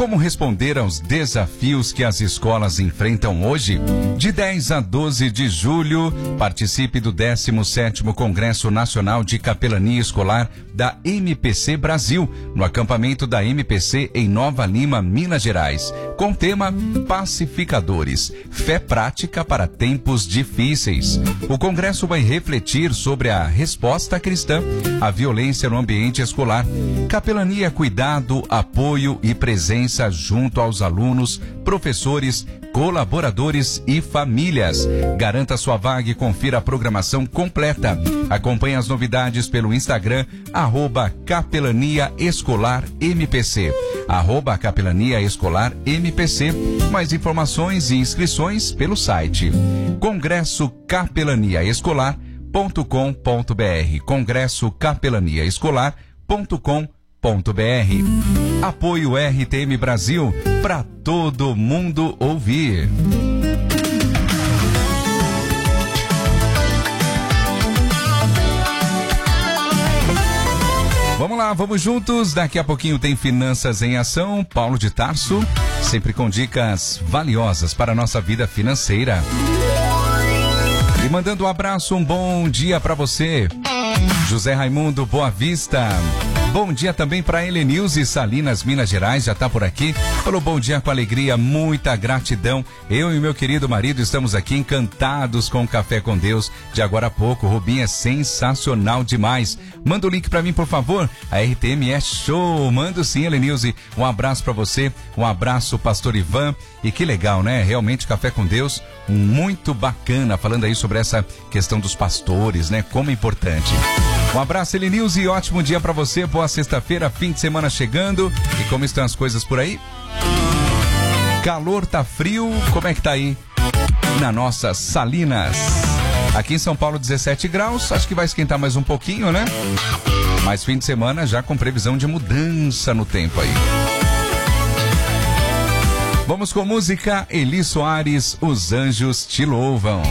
Como responder aos desafios que as escolas enfrentam hoje? De 10 a 12 de julho, participe do 17º Congresso Nacional de Capelania Escolar da MPC Brasil, no acampamento da MPC em Nova Lima, Minas Gerais, com o tema Pacificadores, fé prática para tempos difíceis. O congresso vai refletir sobre a resposta cristã à violência no ambiente escolar, capelania, cuidado, apoio e presença junto aos alunos, professores, colaboradores e famílias. Garanta sua vaga e confira a programação completa. Acompanhe as novidades pelo Instagram, @capelaniaescolarmpc, @capelaniaescolarmpc. Mais informações e inscrições pelo site congressocapelaniaescolar.com.br, congressocapelaniaescolar.com.br. Apoio RTM Brasil, para todo mundo ouvir. Vamos lá, vamos juntos. Daqui a pouquinho tem Finanças em Ação. Paulo de Tarso, sempre com dicas valiosas para a nossa vida financeira. E mandando um abraço, um bom dia para você, José Raimundo Boa Vista. Bom dia também para Helenilze Salinas, Minas Gerais, já tá por aqui. Falou bom dia com alegria, muita gratidão. Eu e meu querido marido estamos aqui encantados com o Café com Deus de agora a pouco. O Rubinho é sensacional demais. Manda o link para mim, por favor. A RTM é show. Mando sim, Helenilze. Um abraço para você, um abraço, Pastor Ivan. E que legal, né? Realmente Café com Deus, muito bacana, falando aí sobre essa questão dos pastores, né? Como é importante. Um abraço, Helenilze, e ótimo dia pra você. Boa sexta-feira, fim de semana chegando. E como estão as coisas por aí? Calor, tá frio, como é que tá aí na nossa Salinas? Aqui em São Paulo, 17 graus, acho que vai esquentar mais um pouquinho, né? Mas fim de semana já com previsão de mudança no tempo aí. Vamos com música, Eli Soares, Os Anjos Te Louvam.